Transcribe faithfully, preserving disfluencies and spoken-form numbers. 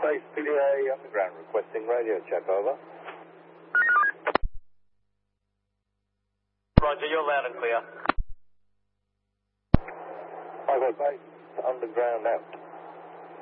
Base P D A Underground requesting radio check, over. Roger, you're loud and clear. Five oh Base Underground out.